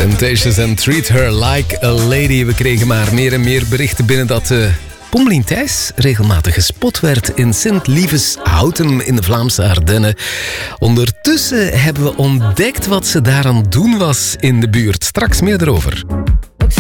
Temptations en Treat Her Like a Lady. We kregen maar meer en meer berichten binnen dat Pommelien Thijs regelmatig gespot werd in Sint-Lieveshouten in de Vlaamse Ardennen. Ondertussen hebben we ontdekt wat ze daar aan het doen was in de buurt. Straks meer erover.